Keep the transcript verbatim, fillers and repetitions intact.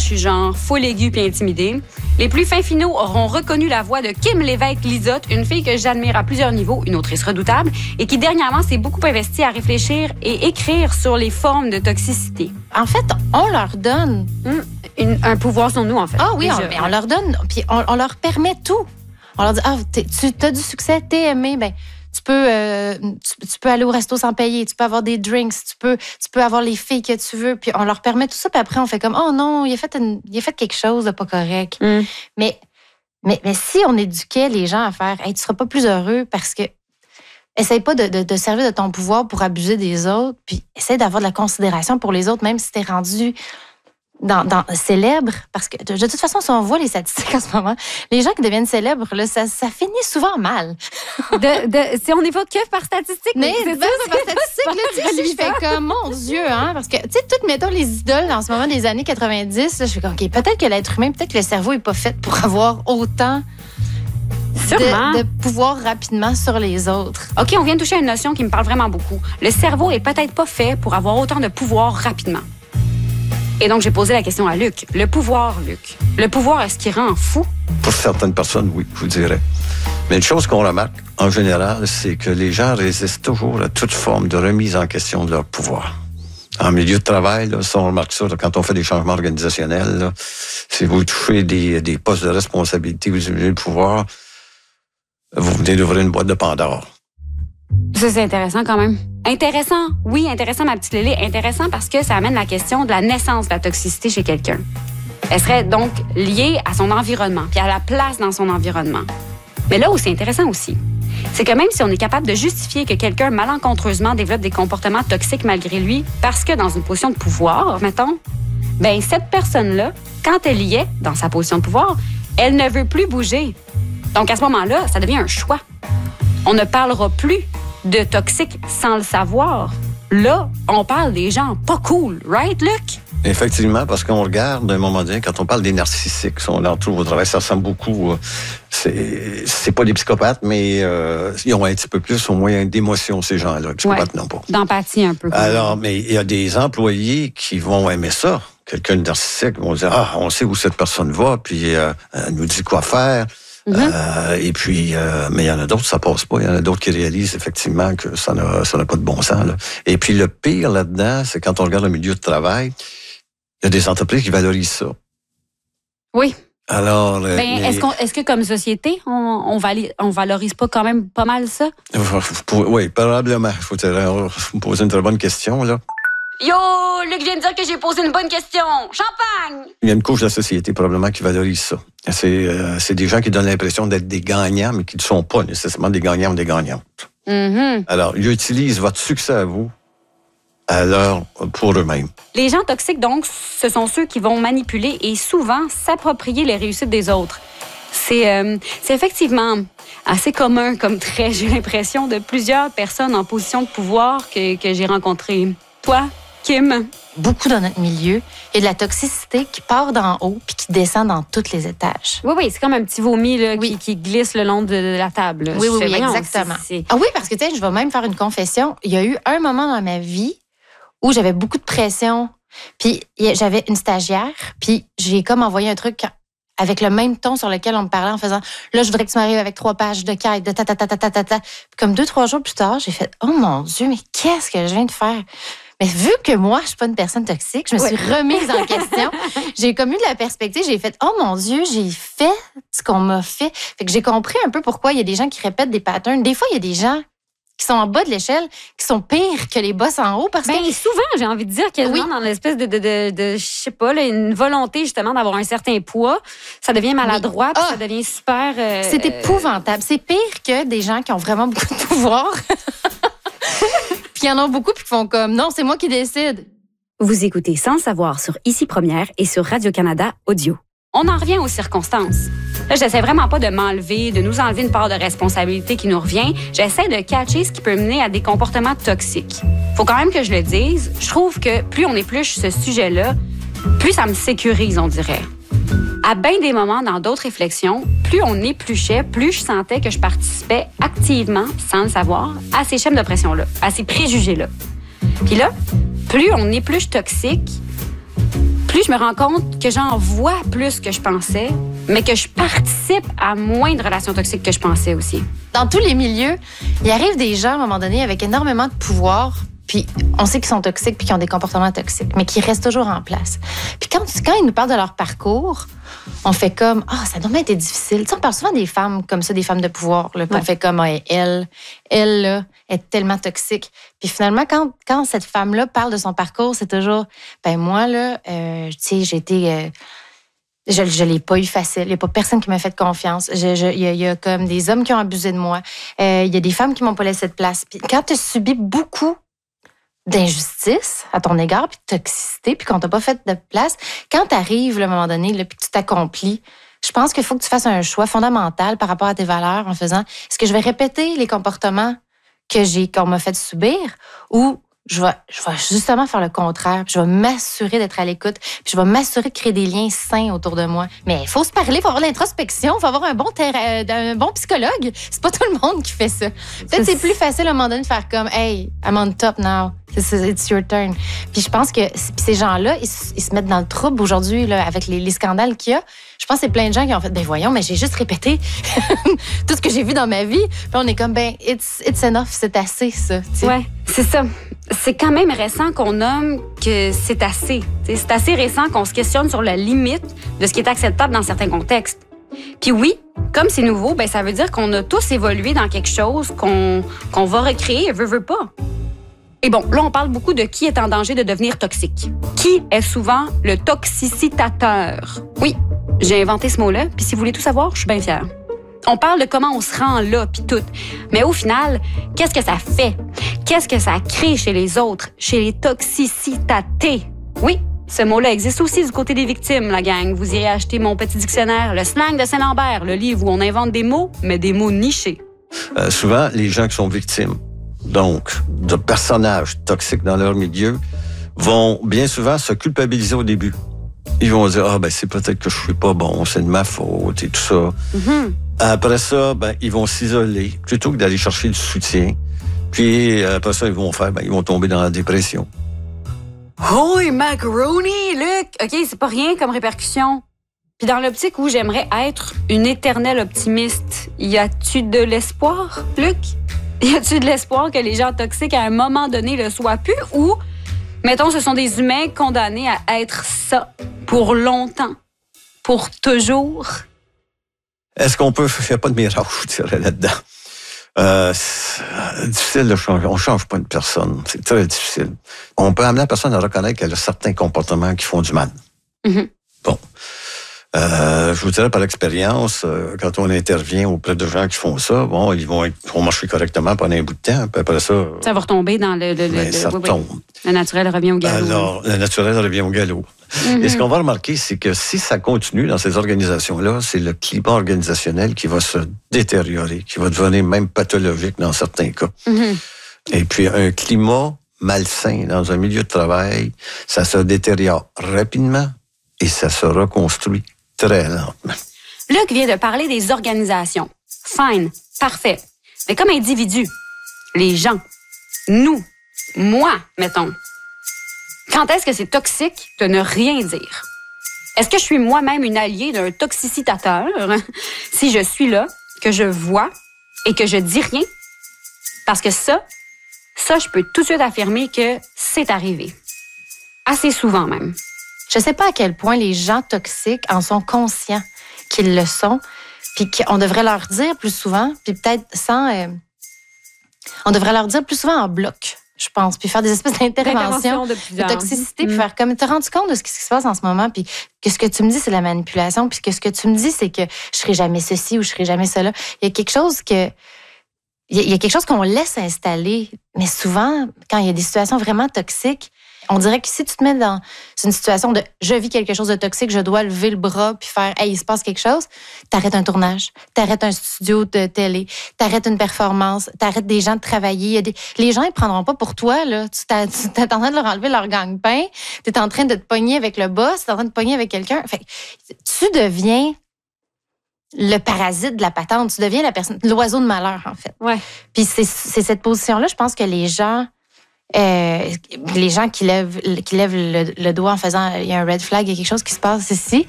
je suis genre full aigu puis intimidée. Les plus fins finaux auront reconnu la voix de Kim Lévesque-Lizotte, une fille que j'admire à plusieurs niveaux, une autrice redoutable, et qui dernièrement s'est beaucoup investie à réfléchir et écrire sur les formes de toxicité. En fait, on leur donne... Hum, une, un pouvoir sur nous, en fait. Ah oui, Déjà, on, mais on leur donne, puis on, on leur permet tout. On leur dit, ah, t'es, tu as du succès, t'es aimé, ben tu peux, euh, tu, tu peux aller au resto sans payer, tu peux avoir des drinks, tu peux, tu peux avoir les filles que tu veux, puis on leur permet tout ça, puis après on fait comme, oh non, il a fait, une, il a fait quelque chose de pas correct. Mm. Mais, mais, mais si on éduquait les gens à faire, hey, tu seras pas plus heureux parce que essaye pas de, de, de servir de ton pouvoir pour abuser des autres, puis essaye d'avoir de la considération pour les autres, même si t'es rendu Dans, dans, célèbre, parce que de, de toute façon, si on voit les statistiques en ce moment, les gens qui deviennent célèbres, là, ça, ça finit souvent mal. De, de, si on évoque que par statistique, mais c'est c'est ça, ça, par statistique, là, tu sais, je fais comme, mon Dieu, hein, parce que, tu sais, toutes, mettons, les idoles en ce moment des années quatre-vingt-dix, là, je fais comme, OK, peut-être que l'être humain, peut-être que le cerveau n'est pas fait pour avoir autant de, de pouvoir rapidement sur les autres. OK, on vient de toucher à une notion qui me parle vraiment beaucoup. Le cerveau est peut-être pas fait pour avoir autant de pouvoir rapidement. Et donc, j'ai posé la question à Luc. Le pouvoir, Luc. Le pouvoir, est-ce qu'il rend fou? Pour certaines personnes, oui, je vous dirais. Mais une chose qu'on remarque, en général, c'est que les gens résistent toujours à toute forme de remise en question de leur pouvoir. En milieu de travail, là, ça, on remarque ça, là, quand on fait des changements organisationnels, là, si vous touchez des, des postes de responsabilité, vous utilisez le pouvoir, vous venez d'ouvrir une boîte de Pandore. Ça, c'est intéressant quand même. Intéressant, oui, intéressant, ma petite Lélé. Intéressant parce que ça amène la question de la naissance de la toxicité chez quelqu'un. Elle serait donc liée à son environnement, puis à la place dans son environnement. Mais là où c'est intéressant aussi, c'est que même si on est capable de justifier que quelqu'un malencontreusement développe des comportements toxiques malgré lui, parce que dans une position de pouvoir, mettons, ben cette personne-là, quand elle y est, dans sa position de pouvoir, elle ne veut plus bouger. Donc à ce moment-là, ça devient un choix. On ne parlera plus de toxiques sans le savoir. Là, on parle des gens pas cool, right, Luc? Effectivement, parce qu'on regarde, à un moment donné, quand on parle des narcissiques, on leur trouve au travail, ça ressemble beaucoup. C'est, c'est pas des psychopathes, mais euh, ils ont un petit peu plus, au moins, d'émotion, ces gens-là. Les psychopathes, ouais, non pas. D'empathie, un peu. Alors, mais il y a des employés qui vont aimer ça. Quelqu'un de narcissique vont dire, ah, on sait où cette personne va, puis euh, elle nous dit quoi faire. Mm-hmm. Euh, et puis, euh, mais il y en a d'autres, ça passe pas. Il y en a d'autres qui réalisent effectivement que ça n'a, ça n'a pas de bon sens, là. Et puis, le pire là-dedans, c'est quand on regarde le milieu de travail, il y a des entreprises qui valorisent ça. Oui. Alors, ben, mais... est-ce, qu'on, est-ce que comme société, on, on, vali, on valorise pas quand même pas mal ça? Oui, probablement. Il faut me poser une très bonne question, là. Yo, Luc vient de dire que j'ai posé une bonne question. Champagne! Il y a une couche de la société probablement qui valorise ça. C'est, euh, c'est des gens qui donnent l'impression d'être des gagnants, mais qui ne sont pas nécessairement des gagnants ou des gagnantes. Mm-hmm. Alors, ils utilisent votre succès à vous, alors pour eux-mêmes. Les gens toxiques, donc, ce sont ceux qui vont manipuler et souvent s'approprier les réussites des autres. C'est, euh, c'est effectivement assez commun comme trait, j'ai l'impression, de plusieurs personnes en position de pouvoir que, que j'ai rencontrées. Toi, Kim? Beaucoup dans notre milieu, il y a de la toxicité qui part d'en haut puis qui descend dans tous les étages. Oui, oui, c'est comme un petit vomi là, oui. qui, qui glisse le long de la table. Là. Oui, oui, fais, oui, voyons, exactement. C'est, c'est... Ah oui, parce que tu sais, je vais même faire une confession. Il y a eu un moment dans ma vie où j'avais beaucoup de pression, puis j'avais une stagiaire, puis j'ai comme envoyé un truc avec le même ton sur lequel on me parlait en faisant « Là, je voudrais que tu m'arrives avec trois pages de quête, de ta ta ta ta ta ta ta. » Puis comme deux, trois jours plus tard, j'ai fait « Oh mon Dieu, mais qu'est-ce que je viens de faire? » Mais vu que moi, je suis pas une personne toxique, je me suis ouais. remise en question. J'ai comme eu de la perspective. J'ai fait, oh mon Dieu, j'ai fait ce qu'on m'a fait. Fait que j'ai compris un peu pourquoi il y a des gens qui répètent des patterns. Des fois, il y a des gens qui sont en bas de l'échelle, qui sont pires que les boss en haut. Parce ben, que souvent, j'ai envie de dire quasiment oui. dans l'espèce de, de, de, de je sais pas, là, une volonté justement d'avoir un certain poids, ça devient maladroit, oui. puis ah, ça devient super... Euh, c'est épouvantable. C'est pire que des gens qui ont vraiment beaucoup de pouvoir. Puis il y en a beaucoup qui font comme, non, c'est moi qui décide. Vous écoutez Sans savoir sur Ici Première et sur Radio-Canada Audio. On en revient aux circonstances. Là, j'essaie vraiment pas de m'enlever, de nous enlever une part de responsabilité qui nous revient. J'essaie de catcher ce qui peut mener à des comportements toxiques. Faut quand même que je le dise. Je trouve que plus on épluche ce sujet-là, plus ça me sécurise, on dirait. À bien des moments, dans d'autres réflexions, plus on épluchait, plus je sentais que je participais activement, sans le savoir, à ces schèmes d'oppression-là, à ces préjugés-là. Puis là, plus on épluche toxique, plus je me rends compte que j'en vois plus que je pensais, mais que je participe à moins de relations toxiques que je pensais aussi. Dans tous les milieux, il arrive des gens, à un moment donné, avec énormément de pouvoir, puis on sait qu'ils sont toxiques puis qu'ils ont des comportements toxiques, mais qui restent toujours en place. Puis quand, quand ils nous parlent de leur parcours, on fait comme « Ah, oh, ça doit même être difficile. » Tu sais, on parle souvent des femmes comme ça, des femmes de pouvoir. Là, puis ouais. On fait comme oh, « Elle, elle, là, est tellement toxique. » Puis finalement, quand, quand cette femme-là parle de son parcours, c'est toujours « Ben moi, là, euh, tu sais, j'ai été... Euh, Je ne l'ai pas eu facile. Il n'y a pas personne qui m'a fait confiance. Il y, y, y a comme des hommes qui ont abusé de moi. Il euh, y a des femmes qui m'ont pas laissé de place. » Puis quand tu as subi beaucoup d'injustice à ton égard, puis de toxicité, puis qu'on t'a pas fait de place, quand tu arrives à un moment donné, là, puis que tu t'accomplis, je pense qu'il faut que tu fasses un choix fondamental par rapport à tes valeurs en faisant « Est-ce que je vais répéter les comportements que j'ai, qu'on m'a fait subir ou je vais, je vais justement faire le contraire, puis je vais m'assurer d'être à l'écoute, puis je vais m'assurer de créer des liens sains autour de moi. » Mais il faut se parler, il faut avoir l'introspection, il faut avoir un bon, terra- un bon psychologue. C'est pas tout le monde qui fait ça. Peut-être c'est plus facile à un moment donné de faire comme « Hey, I'm on top now. It's your turn. » Puis je pense que ces gens-là, ils, ils se mettent dans le trouble aujourd'hui là, avec les, les scandales qu'il y a. Je pense que c'est plein de gens qui ont fait « Ben voyons, mais j'ai juste répété tout ce que j'ai vu dans ma vie. » Puis on est comme « Ben, it's, it's enough, c'est assez ça. » Oui, c'est ça. C'est quand même récent qu'on nomme que c'est assez. T'sais, c'est assez récent qu'on se questionne sur la limite de ce qui est acceptable dans certains contextes. Puis oui, comme c'est nouveau, ben ça veut dire qu'on a tous évolué dans quelque chose qu'on, qu'on va recréer, veut, veut pas. Et bon, là, on parle beaucoup de qui est en danger de devenir toxique. Qui est souvent le toxicitateur? Oui, j'ai inventé ce mot-là, puis si vous voulez tout savoir, je suis bien fière. On parle de comment on se rend là, puis tout. Mais au final, qu'est-ce que ça fait? Qu'est-ce que ça crée chez les autres, chez les toxicitatés? Oui, ce mot-là existe aussi du côté des victimes, la gang. Vous irez acheter mon petit dictionnaire, le slang de Saint-Lambert, le livre où on invente des mots, mais des mots nichés. Euh, souvent, les gens qui sont victimes, donc, de personnages toxiques dans leur milieu, vont bien souvent se culpabiliser au début. Ils vont dire « Ah, ben c'est peut-être que je suis pas bon, c'est de ma faute et tout ça. Mm-hmm. » Après ça, ben ils vont s'isoler plutôt que d'aller chercher du soutien. Puis après ça, ils vont faire, ben ils vont tomber dans la dépression. Holy macaroni, Luc! OK, c'est pas rien comme répercussion. Puis dans l'optique où j'aimerais être une éternelle optimiste, y a-tu de l'espoir, Luc? Y a-tu de l'espoir que les gens toxiques, à un moment donné, le soient plus? Ou, mettons, ce sont des humains condamnés à être ça pour longtemps, pour toujours? Est-ce qu'on peut... Il n'y a pas de miracle, je dirais, là-dedans. Euh, c'est difficile de changer. On ne change pas une personne. C'est très difficile. On peut amener la personne à reconnaître qu'elle a certains comportements qui font du mal. Mm-hmm. Bon. Euh, je vous dirais par l'expérience, euh, quand on intervient auprès de gens qui font ça, bon, ils vont, être, vont marcher correctement pendant un bout de temps, puis après ça... Ça va retomber dans le... le, ben, le ça oui, tombe. Oui. Le naturel revient au galop. Alors, le naturel revient au galop. Mm-hmm. Et ce qu'on va remarquer, c'est que si ça continue dans ces organisations-là, c'est le climat organisationnel qui va se détériorer, qui va devenir même pathologique dans certains cas. Mm-hmm. Et puis, un climat malsain dans un milieu de travail, ça se détériore rapidement et ça se reconstruit très lentement. Luc vient de parler des organisations. Fine, parfait. Mais comme individu, les gens, nous, moi, mettons, quand est-ce que c'est toxique de ne rien dire? Est-ce que je suis moi-même une alliée d'un toxicitateur si je suis là, que je vois et que je dis rien? Parce que ça, ça, je peux tout de suite affirmer que c'est arrivé. Assez souvent même. Je sais pas à quel point les gens toxiques en sont conscients qu'ils le sont, puis qu'on devrait leur dire plus souvent, puis peut-être sans... Euh, on devrait leur dire plus souvent en bloc, je pense, puis faire des espèces d'interventions de, de toxicité, mmh. puis faire comme, t'as rendu compte de ce qui se passe en ce moment, puis que ce que tu me dis, c'est de la manipulation, puis que ce que tu me dis, c'est que je serai jamais ceci ou je serai jamais cela. Il y a quelque chose que... Il y a quelque chose qu'on laisse installer, mais souvent, quand il y a des situations vraiment toxiques, on dirait que si tu te mets dans une situation de « je vis quelque chose de toxique, je dois lever le bras puis faire « hey, il se passe quelque chose », t'arrêtes un tournage, t'arrêtes un studio de télé, t'arrêtes une performance, t'arrêtes des gens de travailler. Il y a des... Les gens, ils prendront pas pour toi, là. Tu t'es en train de leur enlever leur gagne-pain, t'es en train de te pogner avec le boss, t'es en train de te pogner avec quelqu'un. Fait tu deviens le parasite de la patente, tu deviens la personne, l'oiseau de malheur, en fait. Ouais. Puis c'est, c'est cette position-là, je pense que les gens... Euh, les gens qui lèvent, qui lèvent le, le doigt en faisant il y a un red flag, il y a quelque chose qui se passe ici.